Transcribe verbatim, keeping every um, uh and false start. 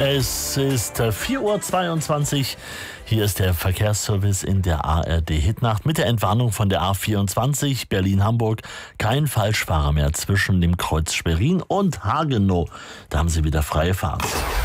Es ist vier Uhr zweiundzwanzig. Hier ist der Verkehrsservice in der A R D-Hitnacht mit der Entwarnung von der A vierundzwanzig Berlin-Hamburg. Kein Falschfahrer mehr zwischen dem Kreuz Schwerin und Hagenow. Da haben Sie wieder freie Fahrt.